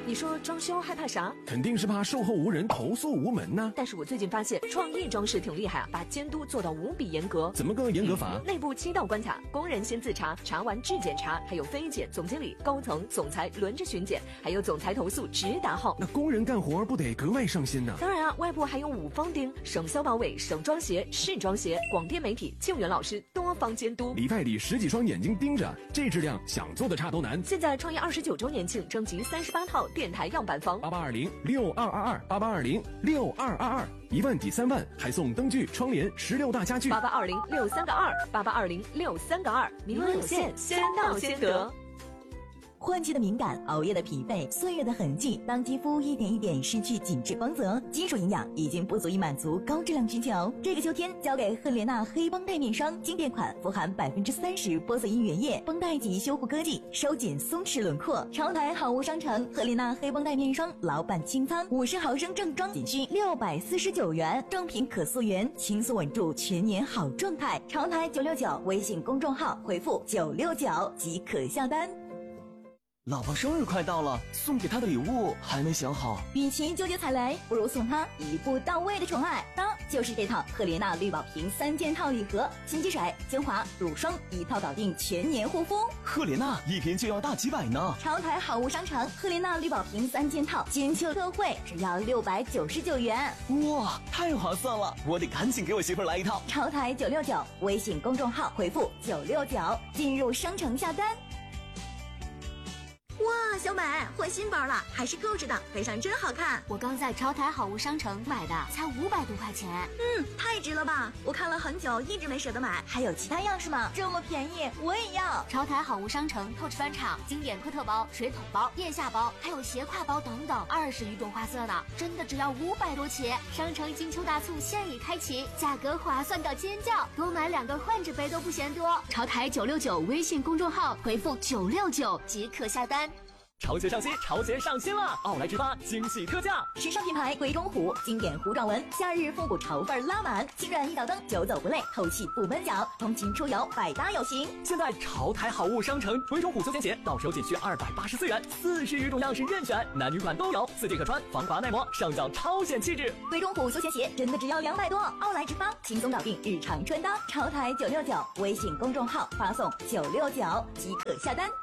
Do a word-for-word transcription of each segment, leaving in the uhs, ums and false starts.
你说装修害怕啥？ 肯定是怕售后无人，投诉无门呢。 但是我最近发现创意装饰挺厉害啊，把监督做到无比严格。 怎么个严格法？ 内部七道关卡，工人先自查，查完质检查，还有非检，总经理、高层、总裁轮着巡检，还有总裁投诉直达号。 那工人干活不得格外上心呢？ 当然啊，外部还有五方钉，省消保委、省装协、市装协、广电媒体、庆元老师多方监督， 里外里十几双眼睛盯着，这质量想做的差都难。 现在创业二十九周年庆征集三十八套电台样板房， 八八二零六二二二八八二零六二二二，一万抵三万，还送灯具、窗帘、十六大家具。 八八二零六三个二，八八二零六三个二，名额有限，先到先得。 换季的敏感，熬夜的疲惫，岁月的痕迹，当肌肤一点一点失去紧致光泽，基础营养已经不足以满足高质量需求。这个秋天交给赫莲娜黑绷带面霜，经典款，富含百分之三十玻色因原液，绷带级修护科技，收紧松弛轮廓。潮台好物商城赫莲娜黑绷带面霜老板清仓，五十毫升正装仅需六百四十九元，正品可溯源，轻松稳住全年好状态。潮台九六九微信公众号回复九六九即可下单。 老婆生日快到了，送给她的礼物还没想好。 与其纠结踩雷，不如送她一步到位的宠爱。当就是这套赫莲娜绿宝瓶三件套礼盒，清洁水、精华、乳霜一套搞定全年护肤。 赫莲娜一瓶就要大几百呢。 潮台好物商城赫莲娜绿宝瓶三件套金秋特惠，只要六百九十九元。 哇，太划算了！我得赶紧给我媳妇儿来一套。 潮台九六九微信公众号回复九六九进入商城下单。 哇，小美换新包了，还是购置的，背上真好看。 我刚在潮台好物商城买的，才五百多块钱。 嗯，太值了吧！我看了很久，一直没舍得买。 还有其他样式吗？这么便宜，我也要。 潮台好物商城透视专场，经典科特包、水桶包、腋下包，还有斜挎包等等，二十余种花色呢，真的只要五百多起。商城金秋大促现已开启，价格划算到尖叫，多买两个换着背都不嫌多。潮台九六九微信公众号回复九六九即可下单。 潮鞋上新，潮鞋上新了！奥莱之发惊喜特价， 时尚品牌鬼冢虎经典虎爪纹，夏日复古潮范拉满，轻软一脚蹬，久走不累，透气不闷脚，通勤出游百搭有型。 现在潮台好物商城鬼冢虎休闲鞋到手仅需二百八十四元，四十余种样式任选，男女款都有，四季可穿，防滑耐磨，上脚超显气质。 鬼冢虎休闲鞋真的只要两百多，奥莱之发轻松搞定日常穿搭。潮台九六九微信公众号发送九六九即可下单。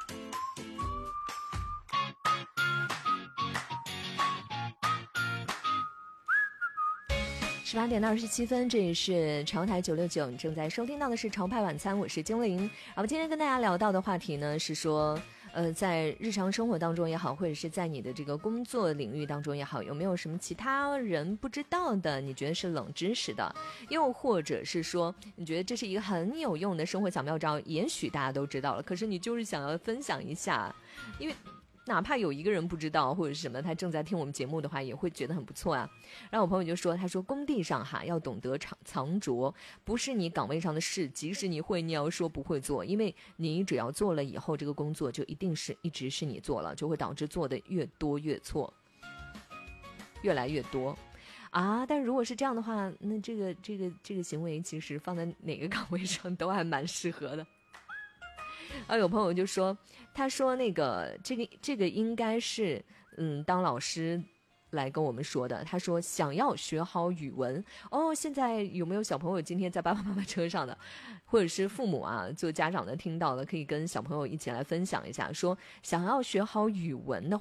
十八点二十七分，这里是潮台九六九，你正在收听到的是潮派晚餐，我是精灵。我们今天跟大家聊到的话题呢，是说，呃，在日常生活当中也好，或者是在你的这个工作领域当中也好，有没有什么其他人不知道的，你觉得是冷知识的，又或者是说，你觉得这是一个很有用的生活小妙招，也许大家都知道了，可是你就是想要分享一下，因为哪怕有一个人不知道或者是什么，他正在听我们节目的话，也会觉得很不错啊。然后我朋友就说，他说工地上哈要懂得藏藏拙，不是你岗位上的事，即使你会，你要说不会做，因为你只要做了以后，这个工作就一定是一直是你做了，就会导致做的越多越错，越来越多。啊，但如果是这样的话，那这个这个这个行为其实放在哪个岗位上都还蛮适合的。啊，有朋友就说，他说那个这个这个应该是嗯当老师来跟我们说的。他说想要学好语文哦，现在有没有小朋友今天在爸爸妈妈车上的，或者是父母啊做家长的听到了，可以跟小朋友一起来分享一下，说想要学好语文的